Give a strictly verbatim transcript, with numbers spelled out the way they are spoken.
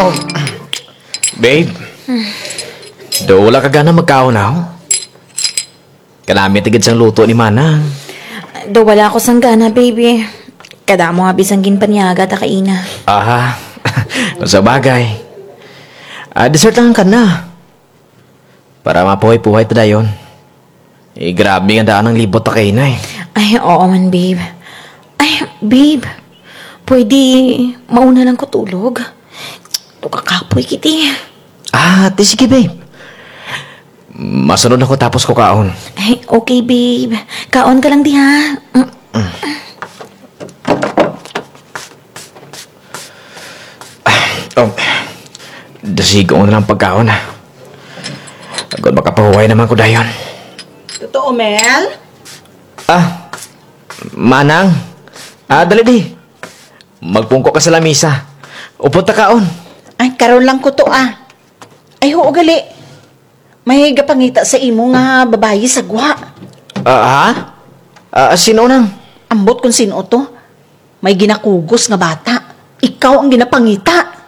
Oh, babe. Do wala ka gana magkaunaw? Kanami tigid sang luto ni Manang. Do wala ako sanggana, baby. Kada mo nga bisang ginpanyaga ta kaina. Aha. Sa bagay. Ah, dessert lang ka na. Para mapuhay-puhay ta dayon. Eh, grabe nga daan ng libot ta kay na eh. Ay, oo man, babe. Ay, babe. Pwede mauna lang ko tulog. Ito kakapoy kiti. Ah, di sige, babe. Masunod ako tapos ko kaon. Ay, okay, babe. Kaon ka lang di, ha? Mm. Oh, dasigo ko na lang pagkaon ha. Agad makapahuway naman ko dayon. Totoo, Mel? Ah, Manang. Ah, dali di. Magpungko ka sa lamisa. Upot ta kaon. Ay, karon lang ko to ah. Ay, ho, gali. May gapangita sa imo nga babayi sa gwa. Ah, ha? Ah, sino nang? Ambot kung sino to. May ginakugos nga bata. Ikaw ang ginapangita.